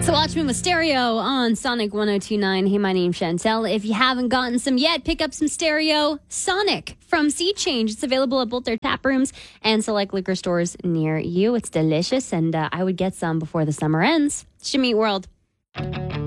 So watch me with Stereo on Sonic 102.9. Hey, my name's Chantel. If you haven't gotten some yet, pick up some Stereo Sonic from Sea Change. It's available at both their tap rooms and select liquor stores near you. It's delicious, and I would get some before the summer ends. Shamit World.